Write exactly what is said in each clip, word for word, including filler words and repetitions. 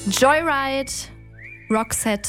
Joyride, Roxette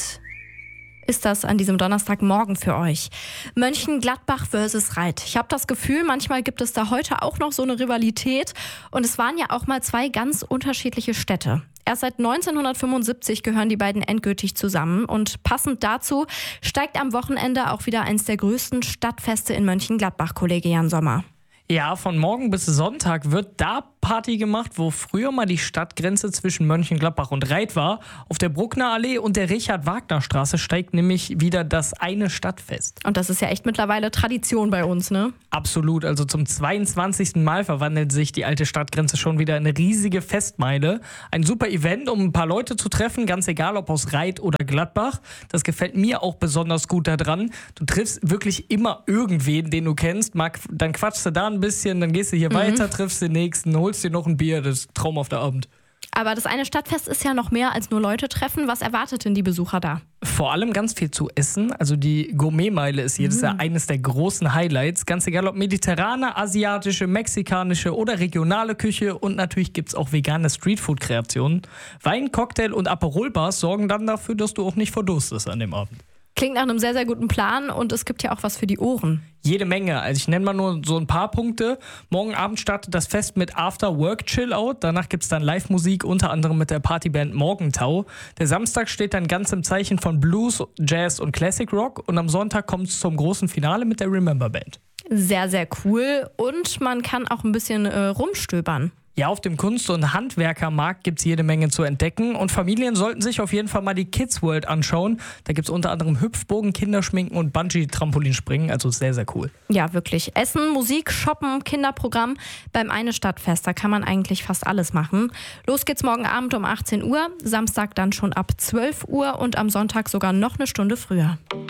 ist das an diesem Donnerstagmorgen für euch. Mönchengladbach versus Reit. Ich habe das Gefühl, manchmal gibt es da heute auch noch so eine Rivalität. Und es waren ja auch mal zwei ganz unterschiedliche Städte. Erst seit neunzehnhundertfünfundsiebzig gehören die beiden endgültig zusammen. Und passend dazu steigt am Wochenende auch wieder eins der größten Stadtfeste in Mönchengladbach, Kollege Jan Sommer. Ja, von morgen bis Sonntag wird da Party gemacht, wo früher mal die Stadtgrenze zwischen Mönchengladbach und Reit war. Auf der Bruckner Allee und der Richard-Wagner-Straße steigt nämlich wieder das eine Stadtfest. Und das ist ja echt mittlerweile Tradition bei uns, ne? Absolut, also zum zweiundzwanzigsten Mal verwandelt sich die alte Stadtgrenze schon wieder in eine riesige Festmeile. Ein super Event, um ein paar Leute zu treffen, ganz egal ob aus Reit oder Gladbach. Das gefällt mir auch besonders gut daran. Du triffst wirklich immer irgendwen, den du kennst. Mal, dann quatschst du da ein bisschen, dann gehst du hier mhm. weiter, triffst den nächsten, holst dir noch ein Bier, das ist ein traumhafter Abend. Aber das eine Stadtfest ist ja noch mehr als nur Leute treffen. Was erwartet denn die Besucher da? Vor allem ganz viel zu essen. Also die Gourmetmeile ist jedes mm. Jahr eines der großen Highlights. Ganz egal ob mediterrane, asiatische, mexikanische oder regionale Küche. Und natürlich gibt es auch vegane Streetfood-Kreationen. Wein, Cocktail und Aperol-Bars sorgen dann dafür, dass du auch nicht verdurstest an dem Abend. Klingt nach einem sehr, sehr guten Plan und es gibt ja auch was für die Ohren. Jede Menge. Also ich nenne mal nur so ein paar Punkte. Morgen Abend startet das Fest mit After-Work-Chill-Out. Danach gibt es dann Live-Musik, unter anderem mit der Partyband Morgentau. Der Samstag steht dann ganz im Zeichen von Blues, Jazz und Classic Rock. Und am Sonntag kommt es zum großen Finale mit der Remember Band. Sehr, sehr cool. Und man kann auch ein bisschen äh, rumstöbern. Ja, auf dem Kunst- und Handwerkermarkt gibt es jede Menge zu entdecken und Familien sollten sich auf jeden Fall mal die Kids World anschauen. Da gibt es unter anderem Hüpfbogen, Kinderschminken und Bungee-Trampolinspringen, also sehr, sehr cool. Ja, wirklich. Essen, Musik, Shoppen, Kinderprogramm. Beim Eine Stadtfest, da kann man eigentlich fast alles machen. Los geht's morgen Abend um achtzehn Uhr, Samstag dann schon ab zwölf Uhr und am Sonntag sogar noch eine Stunde früher.